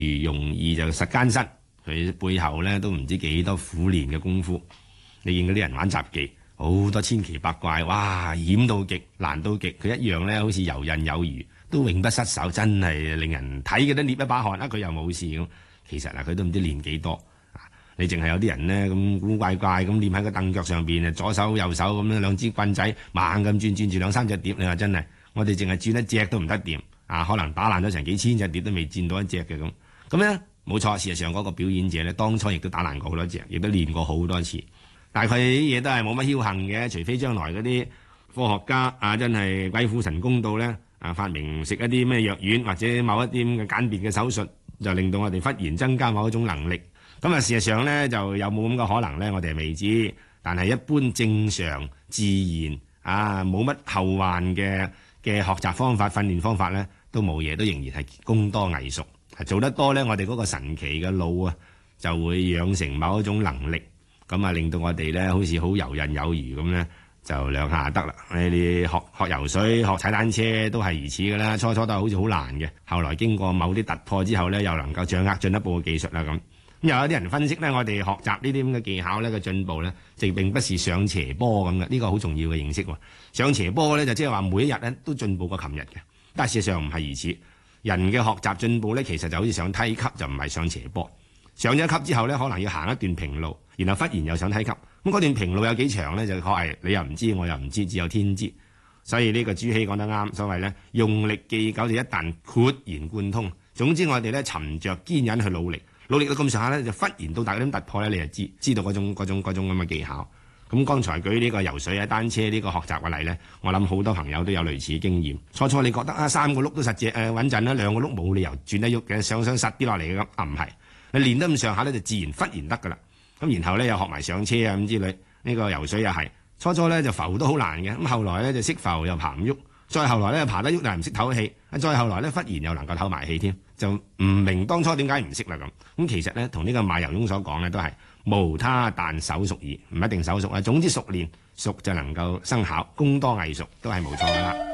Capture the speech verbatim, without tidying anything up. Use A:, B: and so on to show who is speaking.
A: 如容易就實艱辛，佢背後咧都唔知幾多苦練嘅功夫。你見嗰啲人玩雜技，好多千奇百怪，哇，險到極，難到極，佢一樣咧好似游刃有餘，都永不失手，真係令人睇嘅都捏一把汗啊！佢又冇事咁，其實啊，佢都唔知練幾多啊！你淨係有啲人咧咁古怪怪咁練喺個凳腳上邊啊，左手右手咁樣兩支棍仔猛咁轉轉住兩三隻碟，你話真係，我哋淨係轉一隻都唔得掂啊！可能打爛咗成幾千隻碟都未轉到一隻嘅咁。咁咧冇錯，事實上嗰個表演者咧，當初亦都打爛過好多隻，亦都練過好多次。但係佢啲嘢都係冇乜僥倖嘅，除非將來嗰啲科學家啊，真係鬼斧神工到咧啊，發明食一啲咩藥丸或者某一啲咁嘅簡便嘅手術，就令到我哋忽然增加某一種能力。咁啊，事實上咧就有冇咁嘅可能咧？我哋係未知。但係一般正常自然啊，冇乜後患嘅嘅學習方法、訓練方法咧，都冇嘢，都仍然係功多藝熟。係做得多咧，我哋嗰個神奇嘅腦啊，就會養成某一種能力。咁啊，令到我哋咧好似好游刃有餘咁咧，就兩下就得啦。你哋學學游水、學踩單車都係如此㗎啦。初初都係好似好難嘅，後來經過某啲突破之後咧，又能夠掌握進一步嘅技術啦咁。咁又有啲人分析咧，我哋學習呢啲咁嘅技巧咧嘅進步咧，就並不是上斜坡咁嘅。呢個好重要嘅認識喎。上斜坡咧就即係話每一日咧都進步過琴日嘅，但係事實上唔係如此。人嘅學習進步咧，其實就好似上梯級，就唔係上斜坡。上咗一級之後咧，可能要行一段平路，然後忽然又上梯級。咁嗰段平路有幾長咧？就確係你又唔知，我又唔知，只有天知。所以呢個朱熹講得啱，所謂咧用力記久就一旦豁然貫通。總之我哋咧沉着堅忍去努力，努力到咁上下咧，就忽然到達嗰種突破咧，你就知知道嗰種嗰種嗰種咁嘅技巧。咁剛才舉呢個游水啊、單車呢個學習嘅例咧，我諗好多朋友都有類似嘅經驗。初初你覺得啊，三個轆都實淨誒穩陣啦，兩個轆冇理由轉得喐嘅，上上實啲落嚟嘅咁啊，唔係。你練得咁上下咧，就自然忽然得噶啦。咁然後咧又學埋上車啊咁之類，呢個游水又係初初咧就浮都好難嘅，咁後來咧就識浮又爬唔喐，再後來咧爬得喐但係唔識唞氣，再後來咧忽然又能夠唞埋氣添，就唔明當初點解唔識啦咁。咁其實咧同呢個馬游翁所講咧都係無他但手熟矣，唔一定手熟啊。總之熟練熟就能夠生巧，功多藝熟都係冇錯噶啦。